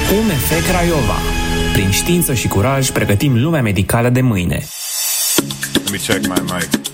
UMF Craiova. Prin știință și curaj pregătim lumea medicală de mâine. Let me check my mic.